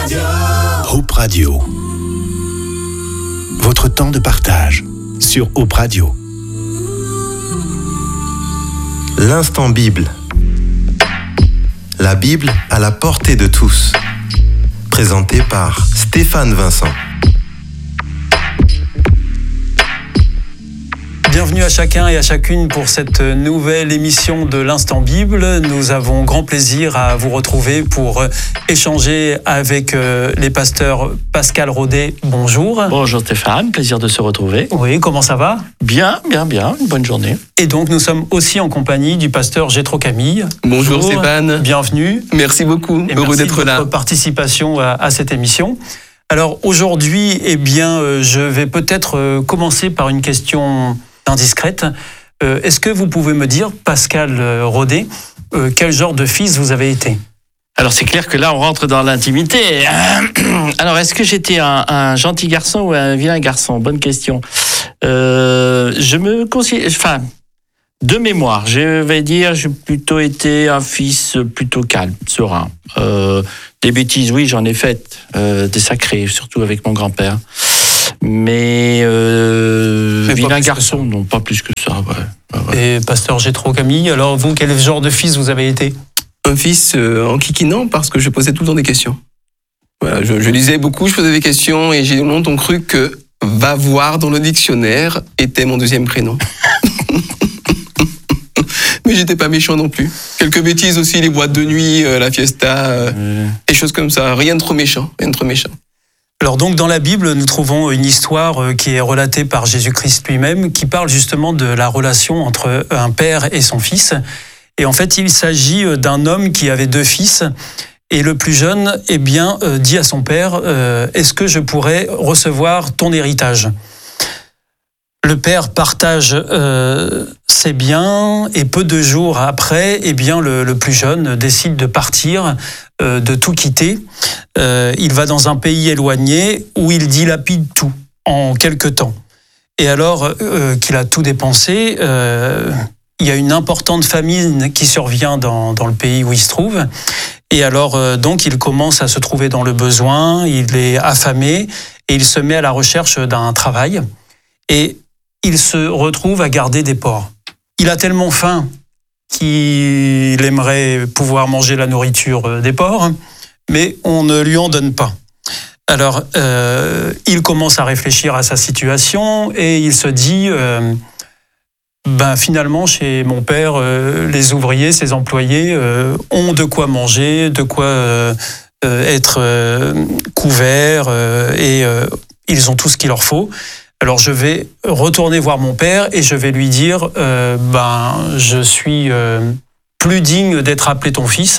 Hope Radio. Votre temps de partage sur Hope Radio. L'instant Bible. La Bible à la portée de tous. Présenté par Stéphane Vincent. Bienvenue à chacun et à chacune pour cette nouvelle émission de l'Instant Bible. Nous avons grand plaisir à vous retrouver pour échanger avec les pasteurs Pascal Rodet. Bonjour. Bonjour Stéphane, plaisir de se retrouver. Oui, comment ça va ? Bien, une bonne journée. Et donc nous sommes aussi en compagnie du pasteur Jétro Camille. Bonjour Stéphane. Bienvenue. Merci beaucoup, heureux d'être là. Merci de votre participation à cette émission. Alors aujourd'hui, je vais peut-être commencer par une question indiscrète. Est-ce que vous pouvez me dire, Pascal Rodet, quel genre de fils vous avez été ? Alors c'est clair que là on rentre dans l'intimité. Alors est-ce que j'étais un gentil garçon ou un vilain garçon ? Bonne question. Je me considère, de mémoire, je vais dire, j'ai plutôt été un fils plutôt calme, serein. Des bêtises, oui, j'en ai faites, des sacrés, surtout avec mon grand-père. Mais vilain garçon, non, pas plus que ça. Ouais. Et pasteur Jétro Camille, alors vous, quel genre de fils vous avez été ? Un fils enquiquinant parce que je posais tout le temps des questions. Voilà, je lisais beaucoup, je posais des questions et j'ai longtemps cru que « va voir dans le dictionnaire » était mon deuxième prénom. Mais j'étais pas méchant non plus. Quelques bêtises aussi, les boîtes de nuit, la fiesta, des choses comme ça. Rien de trop méchant. Alors donc dans la Bible, nous trouvons une histoire qui est relatée par Jésus-Christ lui-même, qui parle justement de la relation entre un père et son fils. Et en fait, il s'agit d'un homme qui avait 2 fils. Et le plus jeune, dit à son père, est-ce que je pourrais recevoir ton héritage ? Le père partage ses biens et peu de jours après, le plus jeune décide de partir, de tout quitter. Il va dans un pays éloigné où il dilapide tout en quelque temps. Et alors qu'il a tout dépensé, il y a une importante famine qui survient dans le pays où il se trouve. Et alors donc il commence à se trouver dans le besoin, il est affamé et il se met à la recherche d'un travail. Et il se retrouve à garder des porcs. Il a tellement faim qu'il aimerait pouvoir manger la nourriture des porcs, mais on ne lui en donne pas. Alors, il commence à réfléchir à sa situation et il se dit, finalement, chez mon père, les ouvriers, ses employés ont de quoi manger, de quoi être couverts et ils ont tout ce qu'il leur faut. Alors je vais retourner voir mon père et je vais lui dire je suis plus digne d'être appelé ton fils,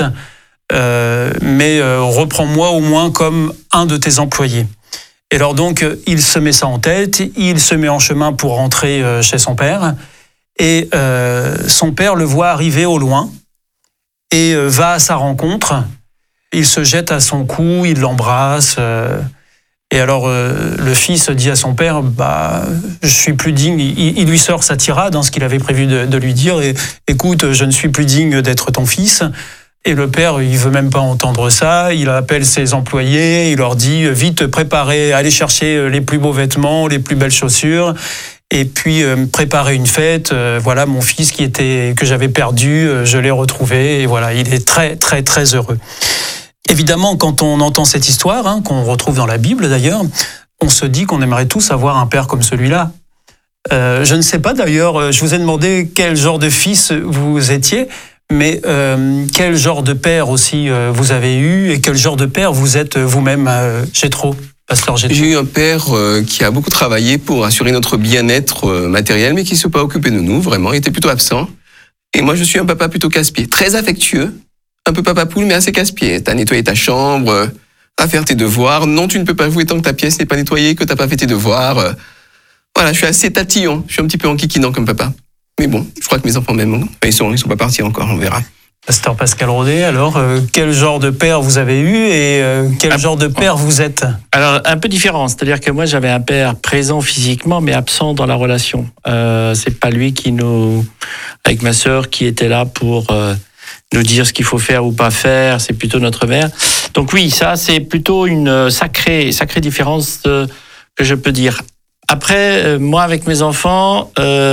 mais reprends-moi au moins comme un de tes employés. Et alors donc il se met ça en tête, il se met en chemin pour rentrer chez son père et son père le voit arriver au loin et va à sa rencontre. Il se jette à son cou, il l'embrasse. Et alors, le fils dit à son père, je suis plus digne. Il lui sort sa tirade, ce qu'il avait prévu de lui dire. Et, écoute, je ne suis plus digne d'être ton fils. Et le père, il veut même pas entendre ça. Il appelle ses employés, il leur dit, vite, préparez, allez chercher les plus beaux vêtements, les plus belles chaussures. Et puis, préparez une fête. Voilà, mon fils que j'avais perdu, je l'ai retrouvé. Et voilà, il est très, très, très heureux. Évidemment, quand on entend cette histoire, qu'on retrouve dans la Bible d'ailleurs, on se dit qu'on aimerait tous avoir un père comme celui-là. Je ne sais pas d'ailleurs, je vous ai demandé quel genre de fils vous étiez, mais quel genre de père aussi vous avez eu et quel genre de père vous êtes vous-même, pasteur Jétro. J'ai eu un père qui a beaucoup travaillé pour assurer notre bien-être matériel, mais qui ne s'est pas occupé de nous, vraiment, il était plutôt absent. Et moi, je suis un papa plutôt casse-pied, très affectueux. Un peu papa poule, mais assez casse-pied. T'as nettoyé ta chambre, à faire tes devoirs. Non, tu ne peux pas jouer tant que ta pièce n'est pas nettoyée, que t'as pas fait tes devoirs. Voilà, je suis assez tatillon. Je suis un petit peu enquiquinant comme papa. Mais bon, je crois que mes enfants m'aiment. Ils sont pas partis encore, on verra. Pasteur Pascal Rodet, alors, quel genre de père vous avez eu et quel genre de père vous êtes ? Alors, un peu différent. C'est-à-dire que moi, j'avais un père présent physiquement, mais absent dans la relation. C'est pas lui avec ma sœur, qui était là pour nous dire ce qu'il faut faire ou pas faire, c'est plutôt notre mère. Donc oui, ça c'est plutôt une sacrée différence que je peux dire. Après, moi avec mes enfants,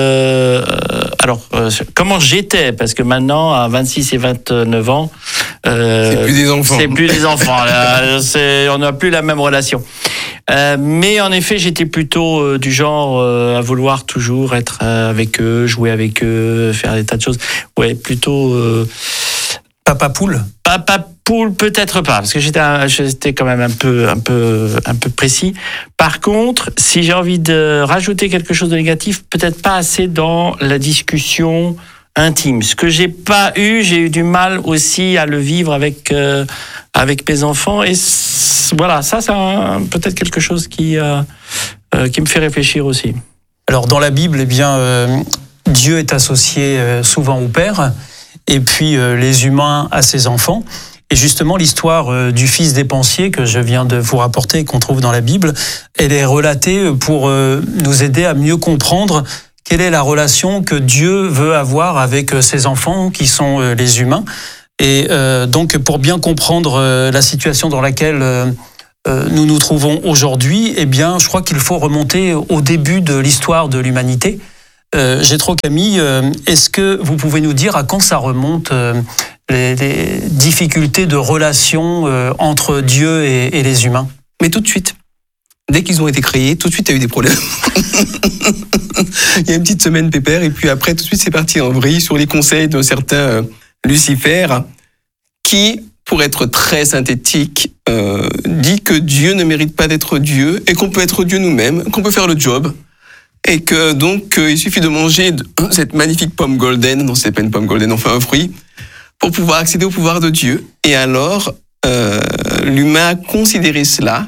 comment j'étais, parce que maintenant à 26 et 29 ans, c'est plus des enfants. C'est plus des enfants. Là, on n'a plus la même relation. Mais en effet, j'étais plutôt du genre à vouloir toujours être avec eux, jouer avec eux, faire des tas de choses. Ouais, plutôt Papa poule. Papa poule, peut-être pas, parce que j'étais quand même un peu précis. Par contre, si j'ai envie de rajouter quelque chose de négatif, peut-être pas assez dans la discussion intime. Ce que j'ai eu du mal aussi à le vivre avec mes enfants. Et voilà, ça c'est peut-être quelque chose qui me fait réfléchir aussi. Alors dans la Bible, eh bien, Dieu est associé souvent au Père, et puis les humains à ses enfants. Et justement, l'histoire du fils dépensier que je viens de vous rapporter et qu'on trouve dans la Bible, elle est relatée pour nous aider à mieux comprendre quelle est la relation que Dieu veut avoir avec ses enfants qui sont les humains. Et donc, pour bien comprendre la situation dans laquelle nous nous trouvons aujourd'hui, eh bien, je crois qu'il faut remonter au début de l'histoire de l'humanité. Jétro Camille, est-ce que vous pouvez nous dire à quand ça remonte les difficultés de relation entre Dieu et les humains? Mais tout de suite. Dès qu'ils ont été créés, tout de suite, il y a eu des problèmes. Il y a une petite semaine pépère, et puis après, tout de suite, c'est parti en vrille sur les conseils d'un certain Lucifer, qui, pour être très synthétique, dit que Dieu ne mérite pas d'être Dieu, et qu'on peut être Dieu nous-mêmes, qu'on peut faire le job, et que donc, il suffit de manger cette magnifique pomme golden, non, c'est pas une pomme golden, enfin un fruit, pour pouvoir accéder au pouvoir de Dieu. Et alors, l'humain a considéré cela,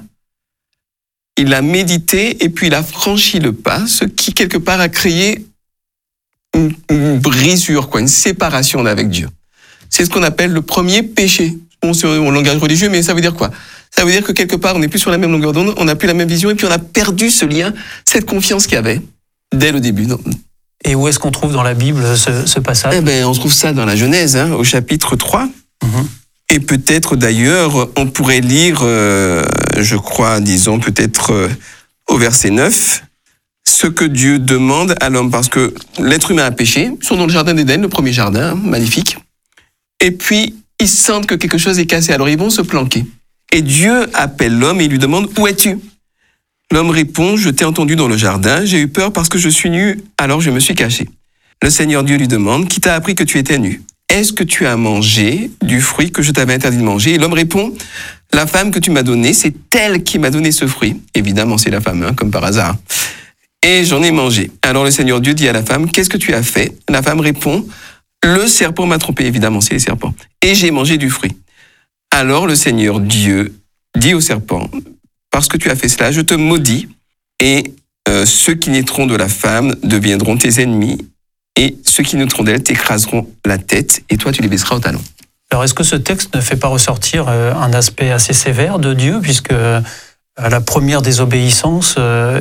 il a médité et puis il a franchi le pas, ce qui quelque part a créé une brisure, une séparation avec Dieu. C'est ce qu'on appelle le premier péché. Bon, c'est un langage religieux, mais ça veut dire quoi? Ça veut dire que quelque part on n'est plus sur la même longueur d'onde, on n'a plus la même vision et puis on a perdu ce lien, cette confiance qu'il y avait dès le début. Et où est-ce qu'on trouve dans la Bible ce passage? Eh ben, on trouve ça dans la Genèse, au chapitre 3. Et peut-être d'ailleurs, on pourrait lire, je crois, disons peut-être au verset 9, ce que Dieu demande à l'homme, parce que l'être humain a péché, ils sont dans le jardin d'Éden, le premier jardin, magnifique, et puis ils sentent que quelque chose est cassé, alors ils vont se planquer. Et Dieu appelle l'homme et il lui demande, où es-tu? L'homme répond, je t'ai entendu dans le jardin, j'ai eu peur parce que je suis nu, alors je me suis caché. Le Seigneur Dieu lui demande, qui t'a appris que tu étais nu? Est-ce que tu as mangé du fruit que je t'avais interdit de manger? Et l'homme répond, la femme que tu m'as donnée, c'est elle qui m'a donné ce fruit. Évidemment, c'est la femme, comme par hasard. Et j'en ai mangé. Alors le Seigneur Dieu dit à la femme, qu'est-ce que tu as fait? La femme répond, le serpent m'a trompé. Évidemment, c'est les serpents. Et j'ai mangé du fruit. Alors le Seigneur Dieu dit au serpent, parce que tu as fait cela, je te maudis, et ceux qui naîtront de la femme deviendront tes ennemis, et ceux qui naîtront d'elle t'écraseront la tête, et toi tu les baisseras au talon. Alors est-ce que ce texte ne fait pas ressortir un aspect assez sévère de Dieu, puisque à la première désobéissance,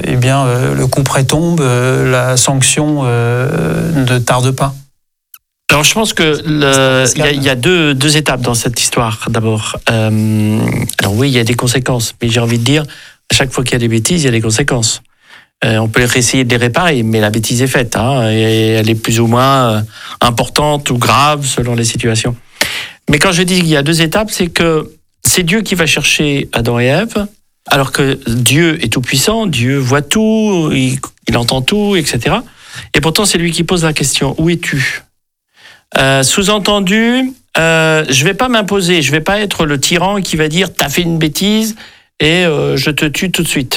le couperet tombe, la sanction ne tarde pas? Alors je pense que il y a deux étapes dans cette histoire. D'abord, alors oui, il y a des conséquences, mais j'ai envie de dire, à chaque fois qu'il y a des bêtises, il y a des conséquences. On peut essayer de les réparer, mais la bêtise est faite, et elle est plus ou moins importante ou grave selon les situations. Mais quand je dis qu'il y a deux étapes, c'est que c'est Dieu qui va chercher Adam et Ève, alors que Dieu est tout puissant, Dieu voit tout, il entend tout, etc. Et pourtant c'est lui qui pose la question, où es-tu? Sous-entendu, je vais pas m'imposer, je vais pas être le tyran qui va dire t'as fait une bêtise et je te tue tout de suite.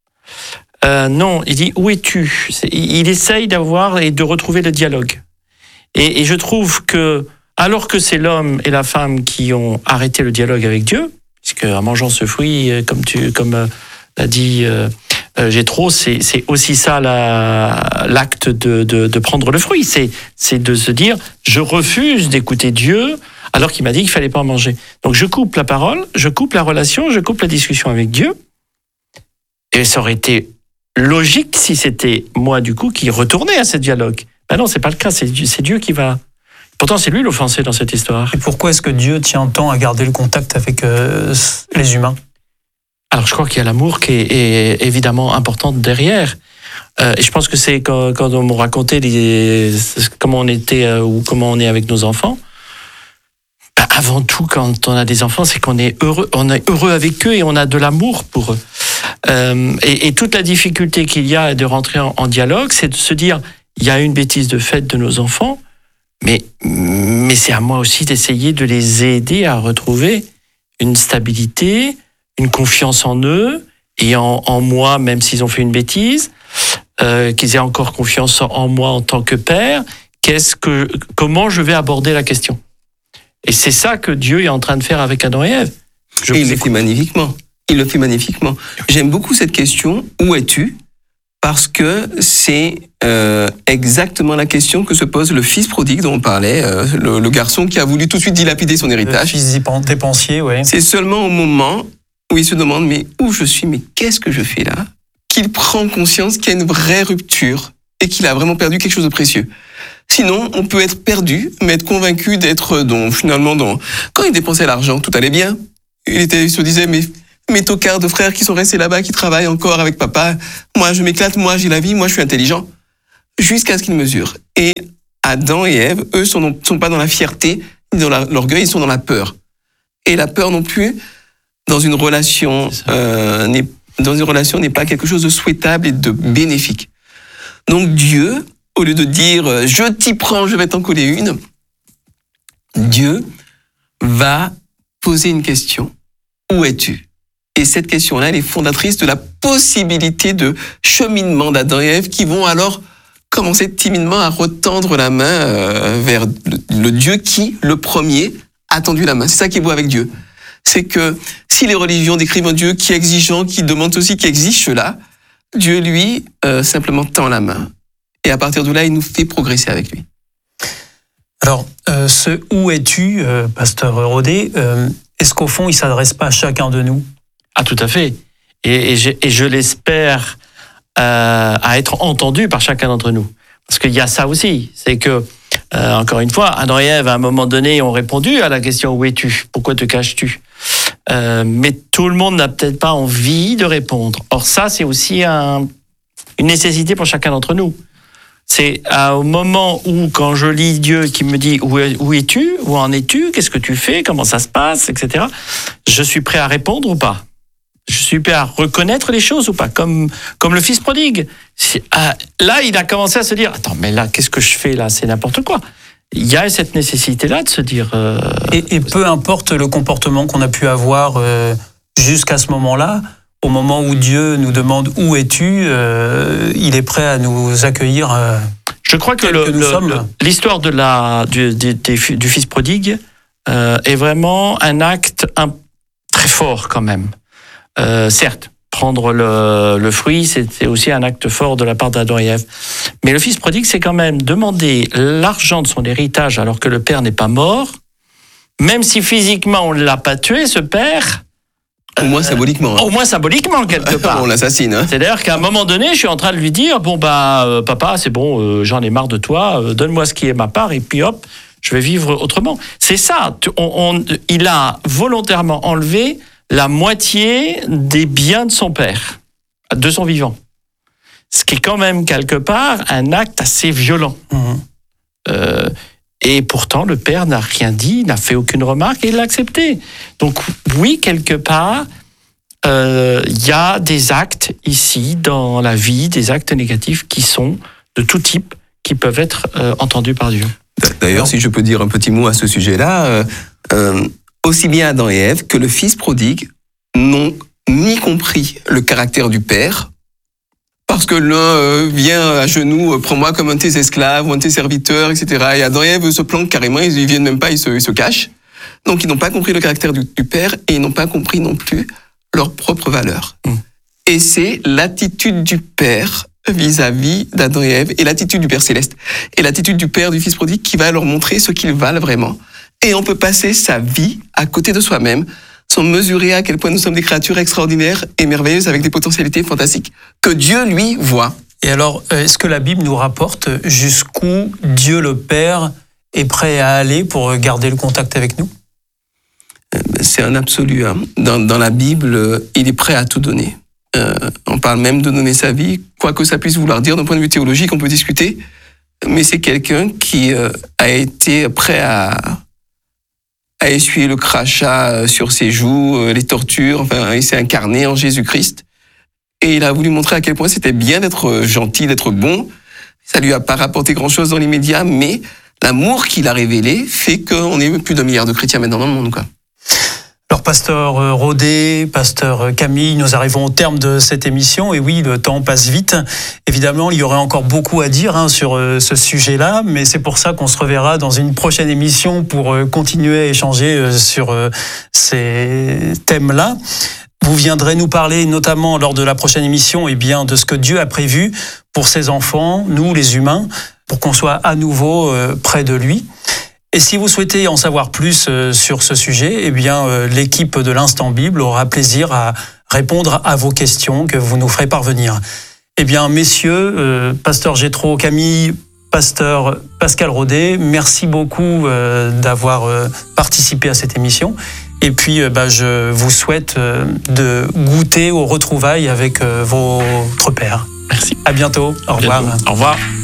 Non, il dit où es-tu? Il essaye d'avoir et de retrouver le dialogue. Et je trouve que alors que c'est l'homme et la femme qui ont arrêté le dialogue avec Dieu, puisque en mangeant ce fruit, comme l'a dit Jétro, c'est aussi ça l'acte de prendre le fruit, c'est de se dire je refuse d'écouter Dieu alors qu'il m'a dit qu'il fallait pas en manger. Donc je coupe la parole, je coupe la relation, je coupe la discussion avec Dieu. Et ça aurait été logique si c'était moi du coup qui retournais à ce dialogue. Ben non, c'est pas le cas, c'est Dieu qui va Pourtant, c'est lui l'offensé dans cette histoire. Et pourquoi est-ce que Dieu tient tant à garder le contact avec les humains ? Alors, je crois qu'il y a l'amour qui est évidemment important derrière. Et je pense que c'est quand on me racontait comment on était ou comment on est avec nos enfants. Avant tout, quand on a des enfants, c'est qu'on est heureux avec eux et on a de l'amour pour eux. Et toute la difficulté qu'il y a de rentrer en dialogue, c'est de se dire, il y a une bêtise de fait de nos enfants, mais c'est à moi aussi d'essayer de les aider à retrouver une stabilité, une confiance en eux et en moi, même s'ils ont fait une bêtise, qu'ils aient encore confiance en moi en tant que père. Comment je vais aborder la question ? Et c'est ça que Dieu est en train de faire avec Adam et Ève. Et il le fait magnifiquement. J'aime beaucoup cette question, où es-tu ? Parce que c'est exactement la question que se pose le fils prodigue dont on parlait, le garçon qui a voulu tout de suite dilapider son héritage. Le fils dépensier, oui. C'est seulement au moment où il se demande, mais où je suis, mais qu'est-ce que je fais là ? Qu'il prend conscience qu'il y a une vraie rupture et qu'il a vraiment perdu quelque chose de précieux. Sinon, on peut être perdu, mais être convaincu d'être finalement quand il dépensait l'argent, tout allait bien. Il se disait, mais mes tocards de frères qui sont restés là-bas, qui travaillent encore avec papa, moi je m'éclate, moi j'ai la vie, moi je suis intelligent. Jusqu'à ce qu'ils mesurent. Et Adam et Ève, eux, sont pas dans la fierté, ni dans l'orgueil, ils sont dans la peur. Et la peur non plus, dans une relation, n'est pas quelque chose de souhaitable et de bénéfique. Donc Dieu, au lieu de dire « je t'y prends, je vais t'en coller une », Dieu va poser une question. Où es-tu ? Et cette question-là, elle est fondatrice de la possibilité de cheminement d'Adam et Ève qui vont alors commencer timidement à retendre la main vers le Dieu qui, le premier, a tendu la main. C'est ça qui est beau avec Dieu. C'est que si les religions décrivent un Dieu qui est exigeant, qui demande aussi, qui exige cela, Dieu, lui, simplement tend la main. Et à partir de là, il nous fait progresser avec lui. Alors, ce « où es-tu », pasteur Rodet, est-ce qu'au fond, il ne s'adresse pas à chacun de nous ? Ah, tout à fait. Et je l'espère à être entendu par chacun d'entre nous. Parce qu'il y a ça aussi. C'est que, encore une fois, Adam et Ève, à un moment donné, ont répondu à la question « où es-tu ? Pourquoi te caches-tu » mais tout le monde n'a peut-être pas envie de répondre. Or, ça, c'est aussi une nécessité pour chacun d'entre nous. C'est au moment où, quand je lis Dieu qui me dit où es-tu ? Où en es-tu ? Qu'est-ce que tu fais ? Comment ça se passe ? Etc. Je suis prêt à répondre ou pas ? Je suis prêt à reconnaître les choses ou pas ? Comme le fils prodigue. Là, il a commencé à se dire « Attends, mais là, qu'est-ce que je fais là ? C'est n'importe quoi ». Il y a cette nécessité-là de se dire... Et peu importe le comportement qu'on a pu avoir jusqu'à ce moment-là, au moment où Dieu nous demande « Où es-tu ?», il est prêt à nous accueillir. Je crois que l'histoire du fils prodigue est vraiment un acte très fort quand même. Certes, prendre le fruit, c'était aussi un acte fort de la part d'Adam et Ève. Mais le fils prodigue, c'est quand même demander l'argent de son héritage alors que le père n'est pas mort, même si physiquement on ne l'a pas tué, ce père... Au moins symboliquement. Au moins symboliquement, quelque part. On l'assassine. Hein. C'est-à-dire qu'à un moment donné, je suis en train de lui dire, papa, c'est bon, j'en ai marre de toi, donne-moi ce qui est ma part, et puis hop, je vais vivre autrement. C'est ça, il a volontairement enlevé la moitié des biens de son père, de son vivant. Ce qui est quand même, quelque part, un acte assez violent. Et pourtant, le père n'a rien dit, n'a fait aucune remarque et il l'a accepté. Donc oui, quelque part, y a des actes ici, dans la vie, des actes négatifs qui sont de tout type, qui peuvent être entendus par Dieu. D'ailleurs, si je peux dire un petit mot à ce sujet-là, aussi bien Adam et Ève que le fils prodigue n'ont ni compris le caractère du père, parce que l'un vient à genoux, prends-moi comme un de tes esclaves ou un de tes serviteurs, etc. Et Adam et Ève se planquent carrément, ils viennent même pas, ils se cachent. Donc ils n'ont pas compris le caractère du père et ils n'ont pas compris non plus leur propre valeur. Et c'est l'attitude du père vis-à-vis d'Adam et Ève et l'attitude du Père Céleste et l'attitude du Père du Fils prodigue qui va leur montrer ce qu'ils valent vraiment. Et on peut passer sa vie à côté de soi-même sans mesurer à quel point nous sommes des créatures extraordinaires et merveilleuses avec des potentialités fantastiques que Dieu, lui, voit. Et alors, est-ce que la Bible nous rapporte jusqu'où Dieu le Père est prêt à aller pour garder le contact avec nous? C'est un absolu. Hein. Dans la Bible, il est prêt à tout donner. On parle même de donner sa vie, quoi que ça puisse vouloir dire d'un point de vue théologique, on peut discuter. Mais c'est quelqu'un qui a été prêt à essuyer le crachat sur ses joues, les tortures. Enfin, il s'est incarné en Jésus-Christ. Et il a voulu montrer à quel point c'était bien d'être gentil, d'être bon. Ça lui a pas rapporté grand-chose dans l'immédiat, mais l'amour qu'il a révélé fait qu'on est plus d'1 milliard de chrétiens maintenant dans le monde, quoi. Alors, pasteur Rodet, pasteur Camille, nous arrivons au terme de cette émission. Et oui, le temps passe vite. Évidemment, il y aurait encore beaucoup à dire sur ce sujet-là, mais c'est pour ça qu'on se reverra dans une prochaine émission pour continuer à échanger sur ces thèmes-là. Vous viendrez nous parler, notamment lors de la prochaine émission, de ce que Dieu a prévu pour ses enfants, nous les humains, pour qu'on soit à nouveau près de lui. Et si vous souhaitez en savoir plus sur ce sujet, l'équipe de l'Instant Bible aura plaisir à répondre à vos questions que vous nous ferez parvenir. Messieurs, pasteur Jétro, Camille, pasteur Pascal Rodet, merci beaucoup d'avoir participé à cette émission. Et puis, je vous souhaite de goûter aux retrouvailles avec votre père. Merci. À bientôt. Au revoir. Au revoir.